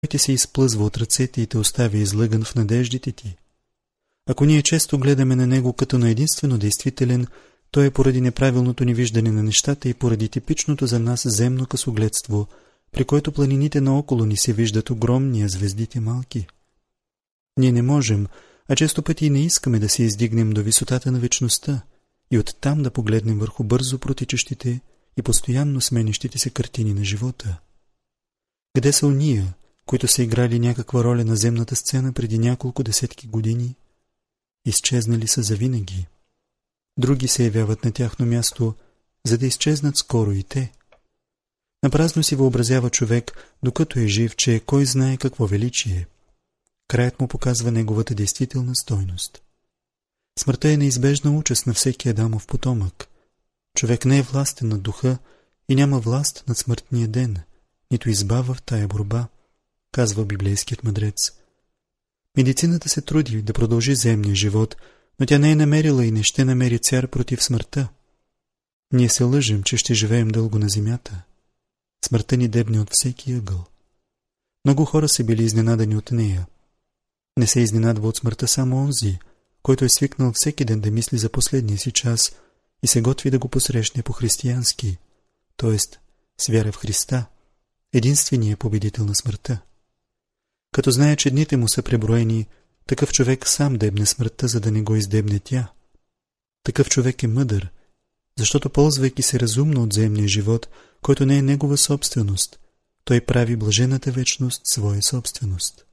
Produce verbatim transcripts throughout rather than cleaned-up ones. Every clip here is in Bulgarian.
ти се изплъзва от ръцете и те оставя излъган в надеждите ти. Ако ние често гледаме на него като на единствено действителен, то е поради неправилното ни виждане на нещата и поради типичното за нас земно късогледство, при което планините наоколо ни се виждат огромни, а звездите малки. Ние не можем, а често пъти и не искаме да се издигнем до висотата на вечността и оттам да погледнем върху бързо протичащите и постоянно сменящите се картини на живота. Къде са уния, които са играли някаква роля на земната сцена преди няколко десетки години? Изчезнали са завинаги. Други се явяват на тяхно място, за да изчезнат скоро и те. Напразно си въобразява човек, докато е жив, че кой знае какво величие. Краят му показва неговата действителна стойност. Смъртта е неизбежна участ на всеки Адамов потомък. Човек не е властен над духа и няма власт над смъртния ден, нито избава в тая борба, казва библейският мъдрец. Медицината се труди да продължи земния живот, но тя не е намерила и не ще намери цяр против смъртта. Ние се лъжем, че ще живеем дълго на земята. Смъртта ни дебне от всеки ъгъл. Много хора са били изненадани от нея. Не се изненадва от смъртта само онзи, който е свикнал всеки ден да мисли за последния си час и се готви да го посрещне по-християнски, т.е. с вяра в Христа, единствения победител на смъртта. Като знае, че дните му са преброени, такъв човек сам дебне смъртта, за да не го издебне тя. Такъв човек е мъдър, защото ползвайки се разумно от земния живот, който не е негова собственост, той прави блажената вечност своя собственост.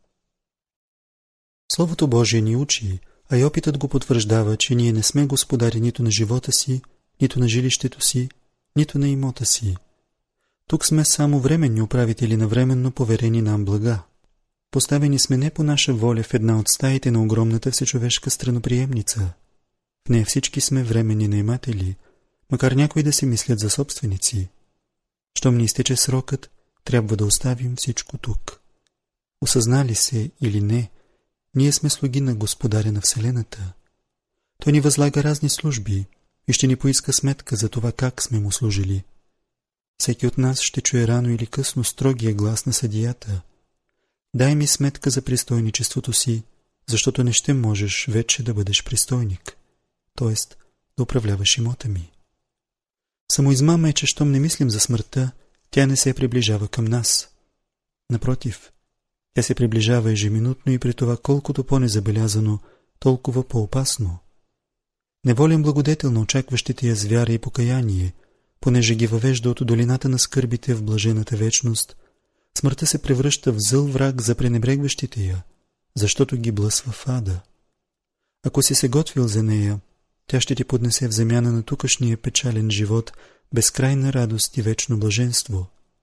Словото Божие ни учи, а и опитът го потвърждава, че ние не сме господари нито на живота си, нито на жилището си, нито на имота си. Тук сме само временни управители на временно поверени нам блага. Поставени сме не по наша воля в една от стаите на огромната всечовешка страноприемница. В нея всички сме временни наематели, макар някои да си мислят за собственици. Щом ни изтече срокът, трябва да оставим всичко тук. Осъзнали се или не, ние сме слуги на Господаря на Вселената. Той ни възлага разни служби и ще ни поиска сметка за това как сме му служили. Всеки от нас ще чуе рано или късно строгия глас на съдията. Дай ми сметка за пристойничеството си, защото не ще можеш вече да бъдеш пристойник, т.е. да управляваш имота ми. Самоизмама е, че щом не мислим за смъртта, тя не се приближава към нас. Напротив, тя се приближава ежеминутно и при това колкото по-незабелязано, толкова по-опасно. Неволен благодетел на очакващите я с вяра и покаяние, понеже ги въвежда от долината на скърбите в блажената вечност, смъртта се превръща в зъл враг за пренебрегващите я, защото ги блъсва в ада. Ако си се готвил за нея, тя ще ти поднесе в замяна на тукашния печален живот безкрайна радост и вечно блаженство.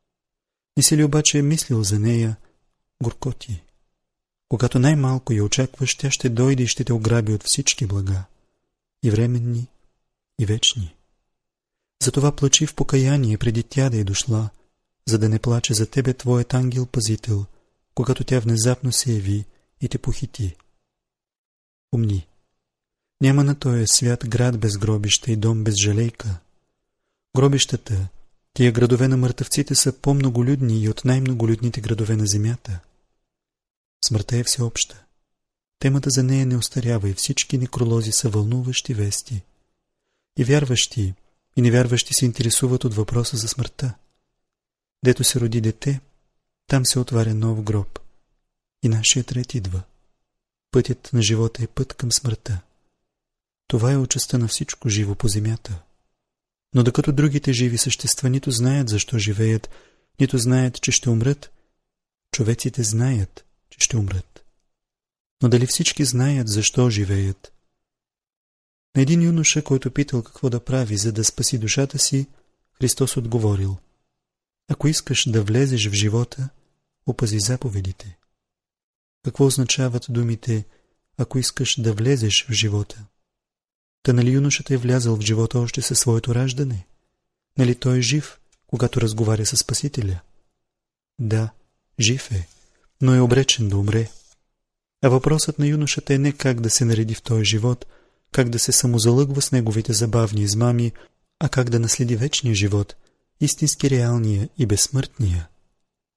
Не си ли обаче мислил за нея, горкоти? Когато най-малко я очакваш, тя ще дойде и ще те ограби от всички блага, и временни, и вечни. Затова плачи в покаяние преди тя да е дошла, за да не плаче за тебе твоят ангел-пазител, когато тя внезапно се яви и те похити. Помни, няма на този свят град без гробища и дом без жалейка. Гробищата, тия градове на мъртъвците, са по-многолюдни и от най-многолюдните градове на земята. Смъртта е всеобща. Темата за нея не остарява и всички некролози са вълнуващи вести. И вярващи, и невярващи се интересуват от въпроса за смъртта. Дето се роди дете, там се отваря нов гроб. И нашият ред идва. Пътят на живота е път към смъртта. Това е участта на всичко живо по земята. Но докато другите живи същества нито знаят защо живеят, нито знаят, че ще умрат, човеците знаят, че ще умрат. Но дали всички знаят защо живеят? На един юноша, който питал какво да прави, за да спаси душата си, Христос отговорил: ако искаш да влезеш в живота, опази заповедите. Какво означават думите ако искаш да влезеш в живота? Та нали юношата е влязъл в живота още със своето раждане? Нали той е жив, когато разговаря с Спасителя? Да, жив е, но е обречен да умре. А въпросът на юношата е не как да се нареди в този живот, как да се самозалъгва с неговите забавни измами, а как да наследи вечния живот, истински реалния и безсмъртния.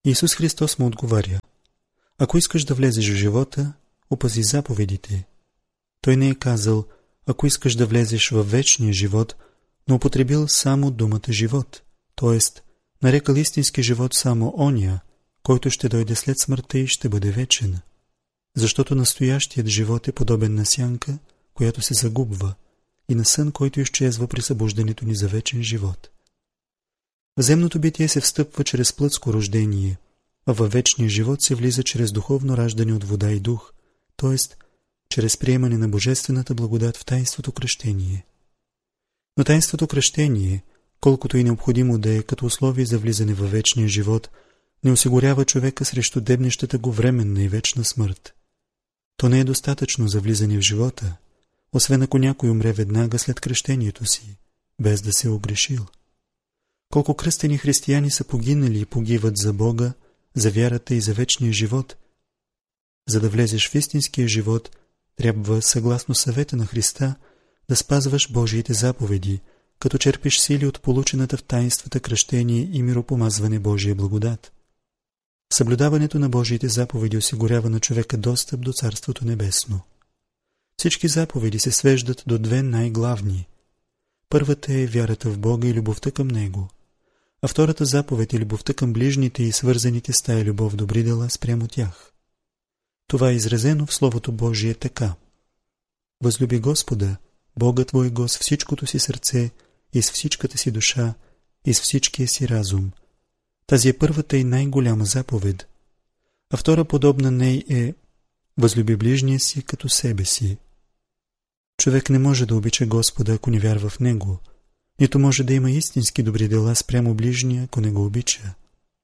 Исус Христос му отговаря: ако искаш да влезеш в живота, опази заповедите. Той не е казал: ако искаш да влезеш във вечния живот, но употребил само думата живот, т.е. нарекал истински живот само оня, който ще дойде след смъртта и ще бъде вечен. Защото настоящият живот е подобен на сянка, която се загубва, и на сън, който изчезва при събуждането ни за вечен живот. В земното битие се встъпва чрез плътско рождение, а във вечния живот се влиза чрез духовно раждане от вода и дух, т.е. чрез приемане на божествената благодат в таинството кръщение. Но таинството кръщение, колкото и необходимо да е като условие за влизане във вечния живот, не осигурява човека срещу дебнещата го временна и вечна смърт. То не е достатъчно за влизане в живота, освен ако някой умре веднага след кръщението си, без да се е огрешил. Колко кръстени християни са погинали и погиват за Бога, за вярата и за вечния живот. За да влезеш в истинския живот, трябва, съгласно съвета на Христа, да спазваш Божиите заповеди, като черпиш сили от получената в таинствата кръщение и миропомазване Божия благодат. Съблюдаването на Божиите заповеди осигурява на човека достъп до Царството Небесно. Всички заповеди се свеждат до две най-главни. Първата е вярата в Бога и любовта към Него, а втората заповед е любовта към ближните и свързаните с тая любов добри дела спрямо тях. Това е изразено в Словото Божие така: възлюби Господа, Бога твоего с всичкото си сърце и с всичката си душа и с всичкия си разум. Тази е първата и най-голяма заповед, а втора подобна ней е: възлюби ближния си като себе си. Човек не може да обича Господа, ако не вярва в Него, нито може да има истински добри дела спрямо ближния, ако не го обича.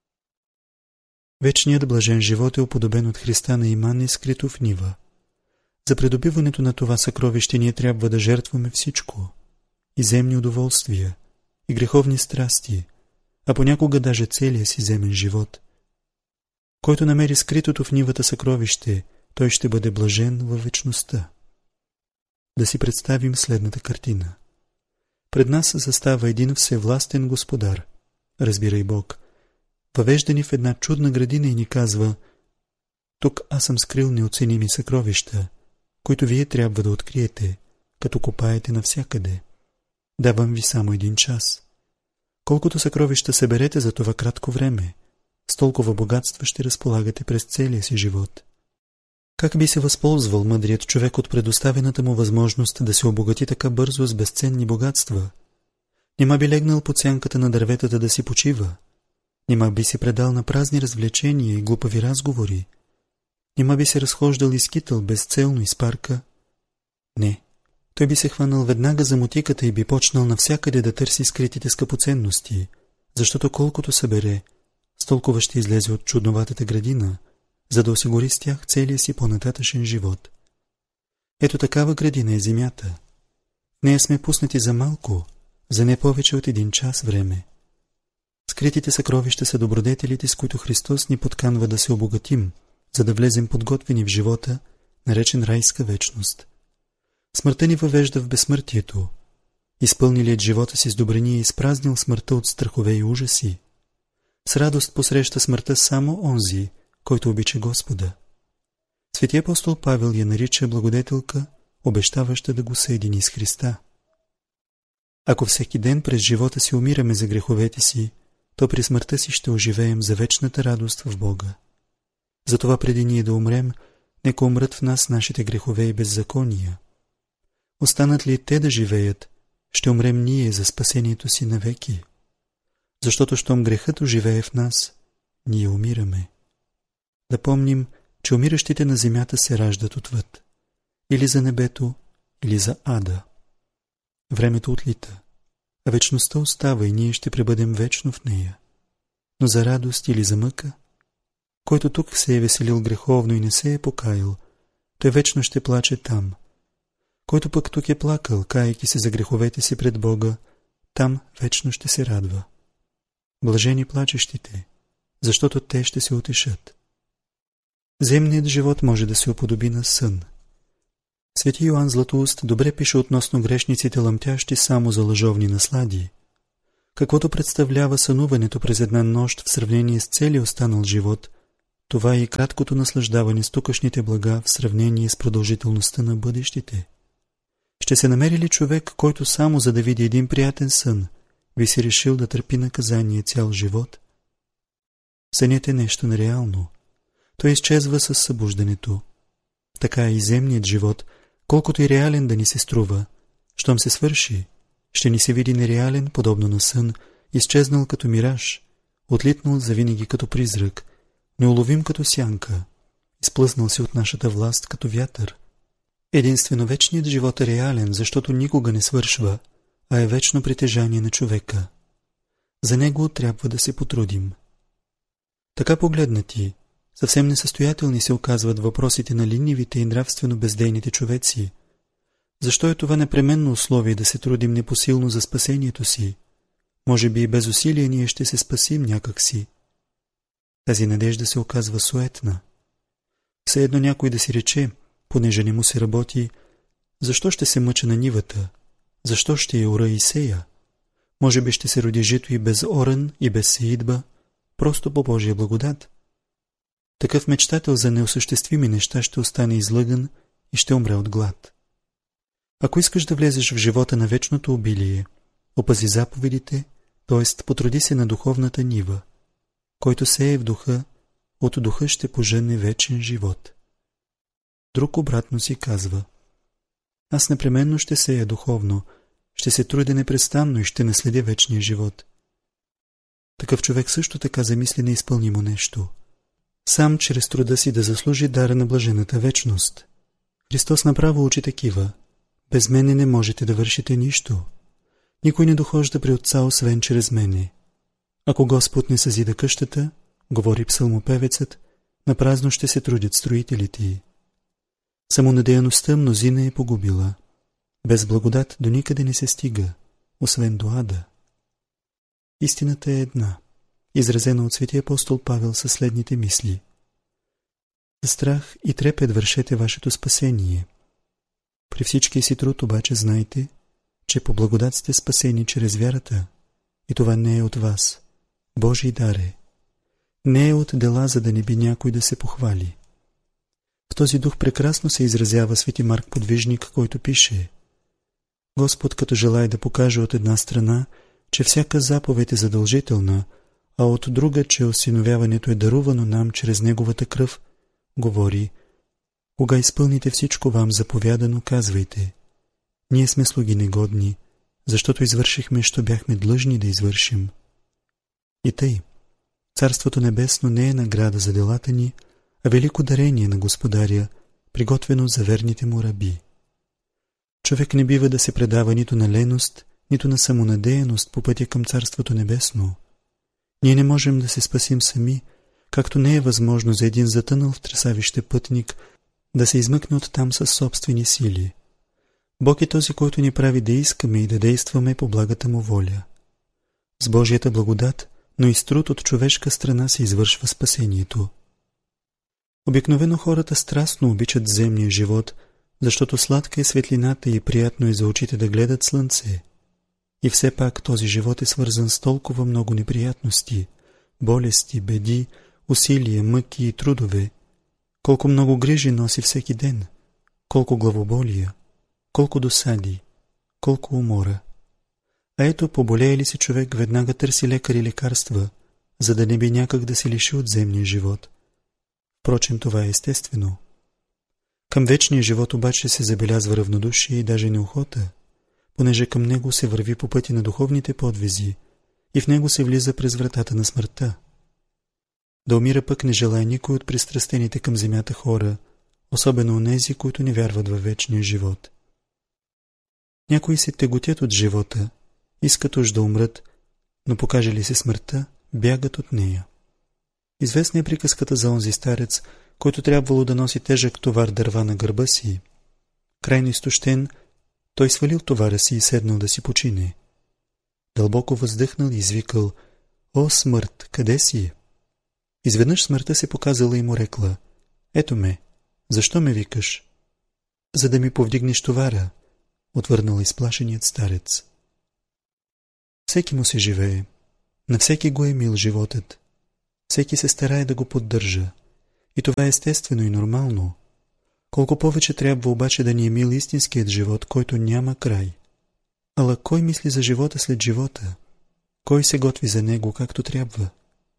Вечният блажен живот е уподобен от Христа на имане, скрито в нива. За придобиването на това съкровище ние трябва да жертваме всичко – и земни удоволствия, и греховни страсти, а понякога даже целия си земен живот. Който намери скритото в нивата съкровище, той ще бъде блажен във вечността. Да си представим следната картина. Пред нас застава един всевластен господар, разбирай Бог, въвежда ни в една чудна градина и ни казва: тук аз съм скрил неоценими съкровища, които вие трябва да откриете, като копаете навсякъде. Давам ви само един час. Колкото съкровища съберете за това кратко време, с толкова богатства ще разполагате през целия си живот. Как би се възползвал мъдрият човек от предоставената му възможност да се обогати така бързо с безценни богатства? Нима би легнал под сянката на дърветата да си почива? Нима би се предал на празни развлечения и глупави разговори? Нима би се разхождал и скитал безцелно из парка? Не. Той би се хванал веднага за мотиката и би почнал навсякъде да търси скритите скъпоценности, защото колкото събере, с толкова ще излезе от чудноватата градина, за да осигури с тях целия си по-нататъшен живот. Ето такава градина е земята. В нея сме пуснати за малко, за не повече от един час време. Скритите съкровища са добродетелите, с които Христос ни подканва да се обогатим, за да влезем подготвени в живота, наречен райска вечност. Смъртта ни въвежда в безсмъртието. Изпълнилият живота си с добрини е изпразнил смъртта от страхове и ужаси. С радост посреща смъртта само онзи, който обича Господа. Свети апостол Павел я нарича благодетелка, обещаваща да го съедини с Христа. Ако всеки ден през живота си умираме за греховете си, то при смъртта си ще оживеем за вечната радост в Бога. Затова преди ние да умрем, нека умрат в нас нашите грехове и беззакония. Останат ли те да живеят, ще умрем ние за спасението си навеки. Защото щом грехът оживее в нас, ние умираме. Да помним, че умиращите на земята се раждат отвъд, или за небето, или за ада. Времето отлита, а вечността остава и ние ще пребъдем вечно в нея. Но за радост или за мъка, който тук се е веселил греховно и не се е покаял, той вечно ще плаче там. Който пък тук е плакал, каейки се за греховете си пред Бога, там вечно ще се радва. Блажени плачещите, защото те ще се утешат. Земният живот може да се уподоби на сън. Свети Йоан Златоуст добре пише относно грешниците, лъмтящи само за лъжовни наслади. Каквото представлява сънуването през една нощ в сравнение с целия останал живот, това е и краткото наслаждаване с тукашните блага в сравнение с продължителността на бъдещите. Ще се намери ли човек, който само за да види един приятен сън, би си решил да търпи наказание цял живот? Сънят е нещо нереално. Той изчезва с събуждането. Така е и земният живот, колкото и реален да ни се струва. Щом се свърши, ще ни се види нереален, подобно на сън, изчезнал като мираж, отлитнал завинаги като призрак, неуловим като сянка, изплъзнал си от нашата власт като вятър. Единствено вечният живот е реален, защото никога не свършва, а е вечно притежание на човека. За него трябва да се потрудим. Така погледнати, съвсем несъстоятелни се оказват въпросите на ленивите и нравствено бездейните човеци. Защо е това непременно условие да се трудим непосилно за спасението си? Може би и без усилие ние ще се спасим някак си. Тази надежда се оказва суетна. Все едно някой да си рече, понеже не му се работи, защо ще се мъча на нивата? Защо ще я ора и сея? Може би ще се роди жито и без оран, и без сеидба, просто по Божия благодат. Такъв мечтател за неосъществими неща ще остане излъган и ще умре от глад. Ако искаш да влезеш в живота на вечното обилие, опази заповедите, т.е. потруди се на духовната нива. Който сее в духа, от духа ще пожъне вечен живот. Друг обратно си казва: аз непременно ще сея духовно, ще се трудя непрестанно и ще наследя вечния живот. Такъв човек също така замисли неизпълнимо нещо. Сам чрез труда си да заслужи дара на блажената вечност. Христос направо учи такива: без мене не можете да вършите нищо. Никой не дохожда при Отца, освен чрез мене. Ако Господ не съзида къщата, говори псалмопевецът, напразно ще се трудят строителите й. Самонадеяността мнозина е погубила. Без благодат до никъде не се стига, освен до ада. Истината е една, изразена от светия апостол Павел със следните мисли: за страх и трепет вършете вашето спасение. При всичкия си труд обаче знайте, че по благодат сте спасени чрез вярата, и това не е от вас, Божий дар е. Не е от дела, за да не би някой да се похвали. В този дух прекрасно се изразява свети Марк Подвижник, който пише: Господ, като желае да покаже от една страна, че всяка заповед е задължителна, а от друга, че осиновяването е дарувано нам чрез Неговата кръв, говори: кога изпълните всичко вам заповядано, казвайте: ние сме слуги негодни, защото извършихме, що бяхме длъжни да извършим. И тъй, Царството небесно не е награда за делата ни, а велико дарение на Господаря, приготвено за верните му раби. Човек не бива да се предава нито на леност, нито на самонадеяност по пътя към Царството небесно. Ние не можем да се спасим сами, както не е възможно за един затънал в тресавище пътник да се измъкне оттам със собствени сили. Бог е този, който ни прави да искаме и да действаме по благата му воля. С Божията благодат, но и с труд от човешка страна се извършва спасението. Обикновено хората страстно обичат земния живот, защото сладка е светлината и приятно е за очите да гледат слънце. И все пак този живот е свързан с толкова много неприятности, болести, беди, усилия, мъки и трудове. Колко много грижи носи всеки ден, колко главоболия, колко досади, колко умора. А ето, поболее ли си човек, веднага търси лекар и лекарства, за да не би някак да се лиши от земния живот. Впрочем, това е естествено. Към вечния живот обаче се забелязва равнодушие и даже неохота, понеже към него се върви по пъти на духовните подвизи и в него се влиза през вратата на смъртта. Да умира пък не желая никой от пристрастените към земята хора, особено онези, които не вярват във вечния живот. Някои се теготят от живота, искат уж да умрат, но покаже ли се смъртта, бягат от нея. Известна е приказката за онзи старец, който трябвало да носи тежък товар дърва на гърба си. Крайно изтощен, той свалил товара си и седнал да си почине. Дълбоко въздъхнал и извикал: «О, смърт, къде си?» Изведнъж смъртта се показала и му рекла: «Ето ме, защо ме викаш?» «За да ми повдигнеш товара», отвърнал изплашеният старец. Всеки му се живее. На всеки го е мил животът. Всеки се старае да го поддържа. И това е естествено и нормално. Колко повече трябва обаче да ни е мил истинският живот, който няма край. Ала кой мисли за живота след живота? Кой се готви за него както трябва?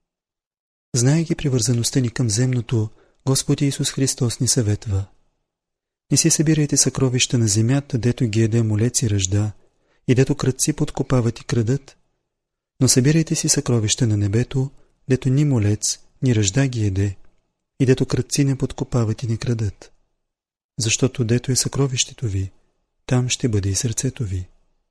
Знаейки привързаността ни към земното, Господ Исус Христос ни съветва: не си събирайте съкровища на земята, дето ги еде молец и ръжда, и дето крадци подкопават и крадат, но събирайте си съкровища на небето, дето ни молец, ни ръжда ги еде, и дето крадци не подкопават и не крадат. Защото дето е съкровището ви, там ще бъде и сърцето ви.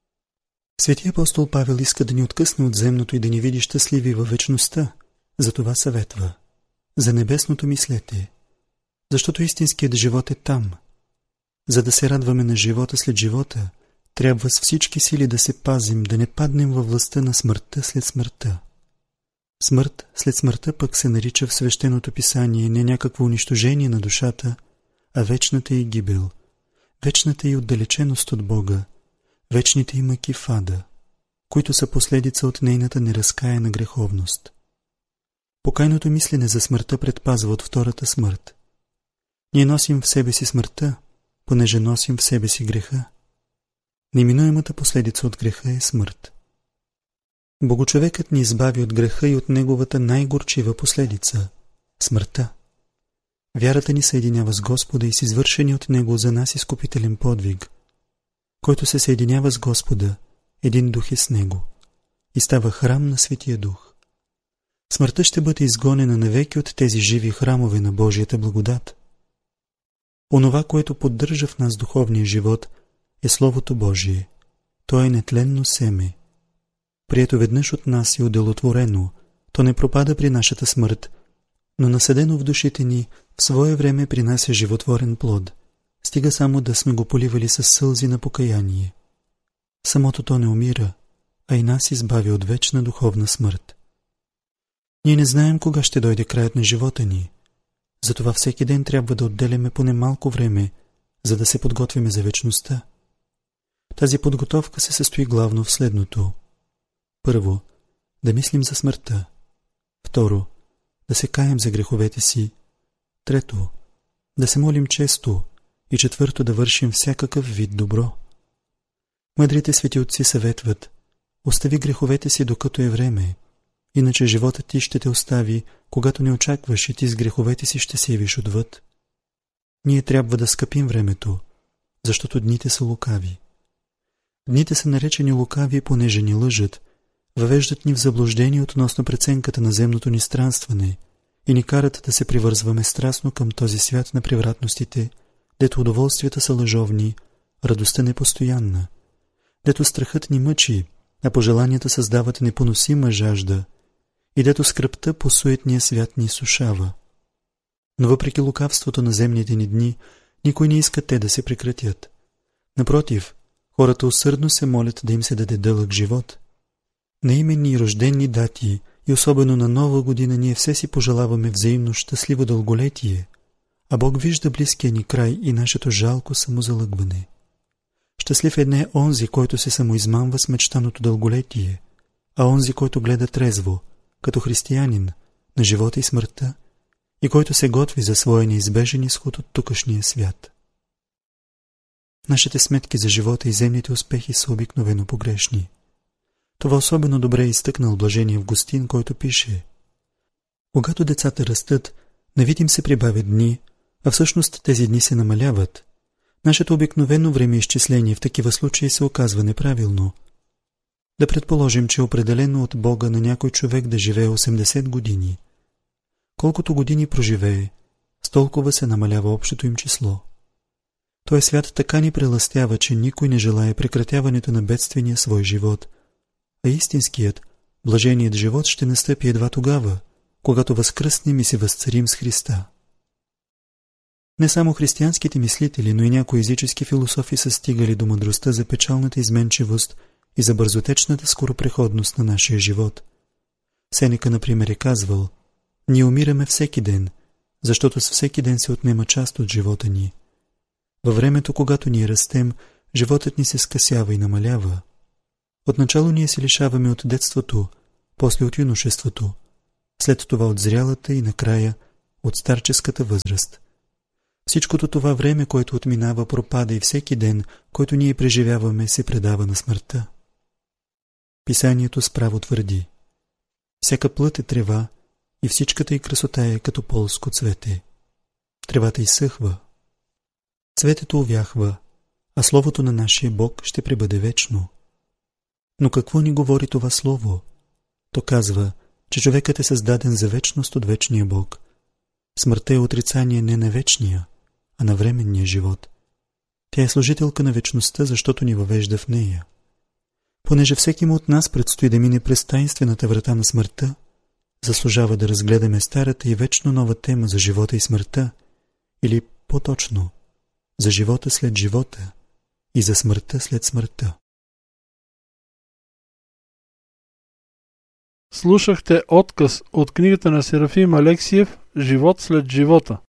Свети апостол Павел иска да ни откъсне от земното и да ни види щастливи във вечността. Затова съветва: за небесното мислете, защото истинският живот е там. За да се радваме на живота след живота, трябва с всички сили да се пазим, да не паднем във властта на смъртта след смъртта. Смърт след смъртта пък се нарича в свещеното писание не някакво унищожение на душата, а вечната й гибел, вечната й отдалеченост от Бога, вечните й мъки в ада, които са последица от нейната неразкаяна греховност. Покайното мислене за смъртта предпазва от втората смърт. Ние носим в себе си смъртта, понеже носим в себе си греха. Неминуемата последица от греха е смърт. Богочовекът ни избави от греха и от неговата най-горчива последица – смъртта. Вярата ни съединява с Господа и с извършени от Него за нас изкупителен подвиг. Който се съединява с Господа, един дух е с Него и става храм на Светия Дух. Смъртта ще бъде изгонена навеки от тези живи храмове на Божията благодат. Онова, което поддържа в нас духовния живот, е Словото Божие. То е нетленно семе. Прието веднъж от нас и уделотворено, то не пропада при нашата смърт, но насадено в душите ни в свое време принася животворен плод. Стига само да сме го поливали с сълзи на покаяние. Самото то не умира, а и нас избави от вечна духовна смърт. Ние не знаем кога ще дойде краят на живота ни. Затова всеки ден трябва да отделяме поне малко време, за да се подготвяме за вечността. Тази подготовка се състои главно в следното. Първо, да мислим за смъртта. Второ, да се каем за греховете си. Трето, да се молим често. И четвърто, да вършим всякакъв вид добро. Мъдрите свети отци съветват: остави греховете си докато е време, иначе животът ти ще те остави, когато не очакваш, и ти с греховете си ще се явиш отвъд. Ние трябва да скъпим времето, защото дните са лукави. Дните са наречени лукави, понеже ни лъжат, въвеждат ни в заблуждение относно преценката на земното ни странстване и ни карат да се привързваме страстно към този свят на превратностите, дето удоволствията са лъжовни, радостта непостоянна, дето страхът ни мъчи, а пожеланията създават непоносима жажда, и дето скръбта по суетния свят ни сушава. Но въпреки лукавството на земните ни дни, никой не иска те да се прекратят. Напротив, хората усърдно се молят да им се даде дълъг живот. На именни и рождени дати и особено на Нова година ние все си пожелаваме взаимно щастливо дълголетие, а Бог вижда близкия ни край и нашето жалко самозалъгване. Щастлив е не онзи, който се самоизмамва с мечтаното дълголетие, а онзи, който гледа трезво, като християнин, на живота и смъртта, и който се готви за своя неизбежен изход от тукашния свят. Нашите сметки за живота и земните успехи са обикновено погрешни. Това особено добре е изтъкнал блажения Августин, който пише: когато децата растат, на вид им се прибавят дни, а всъщност тези дни се намаляват. Нашето обикновено времеизчисление в такива случаи се оказва неправилно. Да предположим, че е определено от Бога на някой човек да живее осемдесет години. Колкото години проживее, с толкова се намалява общото им число. Той свят така ни прелъстява, че никой не желае прекратяването на бедствения свой живот, а истинският, блаженият живот ще настъпи едва тогава, когато възкръснем и се възцарим с Христа. Не само християнските мислители, но и някои езически философи са стигали до мъдростта за печалната изменчивост и за бързотечната скоропреходност на нашия живот. Сенека, например, е казвал: ние умираме всеки ден, защото с всеки ден се отнема част от живота ни. Във времето, когато ние растем, животът ни се скъсява и намалява. Отначало ние се лишаваме от детството, после от юношеството, след това от зрялата и накрая от старческата възраст. Всичкото това време, което отминава, пропада и всеки ден, който ние преживяваме, се предава на смъртта. Писанието справо твърди: всяка плът е трева и всичката й красота е като полско цвете. Тревата изсъхва, цветето увяхва, а словото на нашия Бог ще пребъде вечно. Но какво ни говори това слово? То казва, че човекът е създаден за вечност от вечния Бог. Смъртта е отрицание не на вечния, а на временния живот. Тя е служителка на вечността, защото ни въвежда в нея. Понеже всеки му от нас предстои да мине през таинствената врата на смъртта, заслужава да разгледаме старата и вечно нова тема за живота и смъртта, или по-точно, за живота след живота и за смъртта след смъртта. Слушахте отказ от книгата на Серафим Алексиев «Живот след живота».